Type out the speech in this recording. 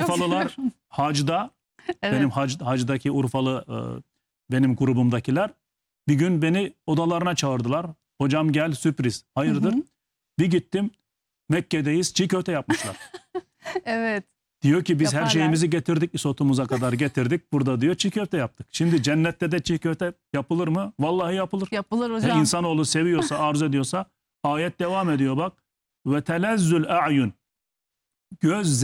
Urfalılar hacda, Evet. benim hacdaki Urfalı benim grubumdakiler bir gün beni odalarına çağırdılar. Hocam gel, sürpriz. Hayırdır? Hı hı. Bir gittim, Mekke'deyiz, çiğ köfte yapmışlar. Evet. Diyor ki biz her Yaparlar. şeyimizi getirdik, isotumuza kadar getirdik. Burada diyor çiğ köfte yaptık. Şimdi cennette de çiğ köfte yapılır mı? Vallahi yapılır. Yapılır Ve hocam. insanoğlu seviyorsa, arzu ediyorsa, ayet devam ediyor bak. Ve telezzül a'yun. Göz